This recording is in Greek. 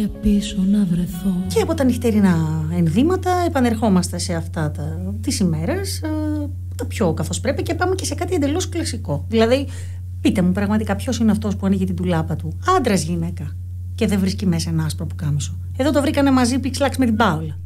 και πίσω να βρεθώ. Και από τα νυχτερινά ενδύματα επανερχόμαστε σε αυτά τις ημέρες, τα πιο καθώς πρέπει, και πάμε και σε κάτι εντελώς κλασικό. Δηλαδή, πείτε μου πραγματικά ποιος είναι αυτός που ανοίγει την τουλάπα του, άντρας γυναίκα, και δεν βρίσκει μέσα ένα άσπρο πουκάμισο? Εδώ το βρήκανε μαζί πιξλάξ με την Πάολα.